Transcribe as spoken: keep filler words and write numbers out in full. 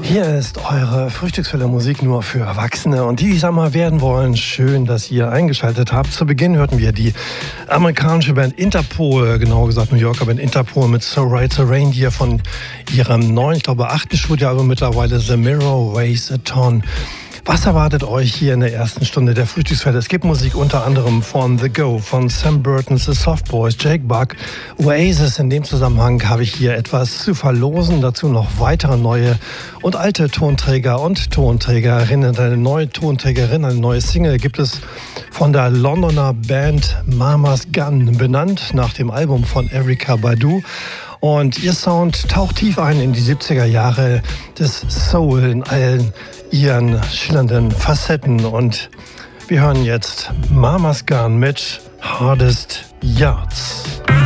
Hier ist eure Frühstücksfälle Musik nur für Erwachsene und die, die Sommer werden wollen. Schön, dass ihr eingeschaltet habt. Zu Beginn hörten wir die amerikanische Band Interpol, genauer gesagt New Yorker Band Interpol mit So Right So Reindeer von ihrem neuen, ich glaube achten Studioalbum mittlerweile, The Mirror Weighs a Ton. Was erwartet euch hier in der ersten Stunde der Frühstücksfälle? Es gibt Musik unter anderem von The Go, von Sam Burton, The Soft Boys, Jake Buck, Oasis. In dem Zusammenhang habe ich hier etwas zu verlosen. Dazu noch weitere neue und alte Tonträger und Tonträgerinnen. Eine neue Tonträgerin, eine neue Single gibt es von der Londoner Band Mama's Gun, benannt nach dem Album von Erykah Badu. Und ihr Sound taucht tief ein in die siebziger Jahre des Soul in allen ihren schillernden Facetten. Und wir hören jetzt Mama's Gun mit Hardest Yards.